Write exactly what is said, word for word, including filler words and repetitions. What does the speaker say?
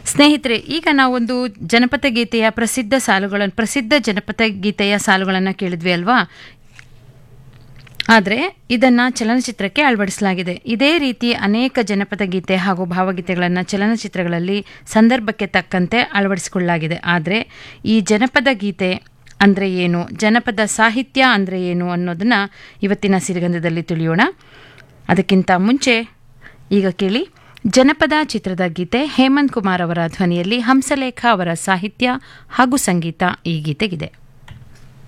ಸ್ನೇಹಿತರೆ, ಈಗ ನಾವೊಂದು ಜನಪದ ಗೀತೆಯ ಪ್ರಸಿದ್ಧ ಸಾಲುಗಳನ್ನು ಪ್ರಸಿದ್ಧ ಜನಪದ ಗೀತೆಯ ಸಾಲುಗಳನ್ನು ಕೇಳಿದ್ವಿ ಅಲ್ವಾ. ಆದರೆ ಇದನ್ನು ಚಲನಚಿತ್ರಕ್ಕೆ ಅಳವಡಿಸಲಾಗಿದೆ. ಇದೇ ರೀತಿ ಅನೇಕ ಜನಪದ ಗೀತೆ ಹಾಗೂ ಭಾವಗೀತೆಗಳನ್ನು ಚಲನಚಿತ್ರಗಳಲ್ಲಿ ಸಂದರ್ಭಕ್ಕೆ ತಕ್ಕಂತೆ ಅಳವಡಿಸಿಕೊಳ್ಳಲಾಗಿದೆ. ಆದರೆ ಈ ಜನಪದ ಗೀತೆ ಅಂದರೆ ಏನು, ಜನಪದ ಸಾಹಿತ್ಯ ಅಂದರೆ ಏನು ಅನ್ನೋದನ್ನು ಇವತ್ತಿನ ಸಿರಿಗಂಧದಲ್ಲಿ ತಿಳಿಯೋಣ. ಅದಕ್ಕಿಂತ ಮುಂಚೆ ಈಗ ಕೇಳಿ ಜನಪದ ಚಿತ್ರದ ಗೀತೆ ಹೇಮಂತ್ ಕುಮಾರ್ ಅವರ ಧ್ವನಿಯಲ್ಲಿ ಹಂಸಲೇಖ ಅವರ ಸಾಹಿತ್ಯ ಹಾಗೂ ಸಂಗೀತ ಈ ಗೀತೆಗಿದೆ.